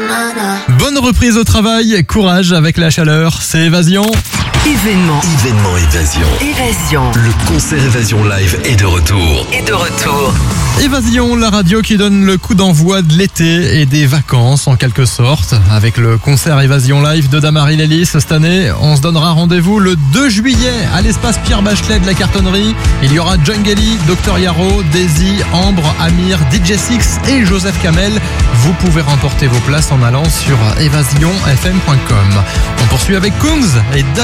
Bonne reprise au travail, courage avec la chaleur, c'est Évasion. Événement Évasion. Le concert Évasion Live est de retour. Évasion, la radio qui donne le coup d'envoi de l'été et des vacances en quelque sorte. Avec le concert Évasion Live de Damary Lélis cette année, on se donnera rendez-vous le 2 juillet à l'espace Pierre Bachelet de la Cartonnerie. Il y aura Djungeli, Dr Yaro, Daisy, Ambre, Amir, DJ Six et Joseph Kamel. Vous pouvez remporter vos places en allant sur evasionfm.com. On poursuit avec Kungs et